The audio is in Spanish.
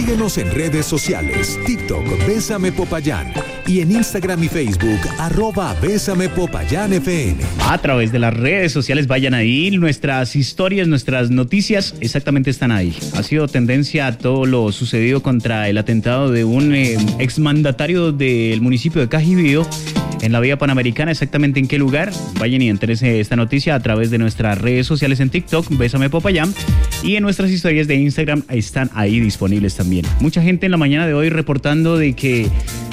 Síguenos en redes sociales, TikTok, Bésame Popayán, y en Instagram y Facebook, @BésamePopayánFM. A través de las redes sociales, vayan ahí, nuestras historias, nuestras noticias, exactamente están ahí. Ha sido tendencia todo lo sucedido contra el atentado de un exmandatario del municipio de Cajibío, en la vía Panamericana. Exactamente en qué lugar, vayan y entérese esta noticia a través de nuestras redes sociales en TikTok, Bésame Popayán, y en nuestras historias de Instagram están ahí disponibles también. Mucha gente en la mañana de hoy reportando de que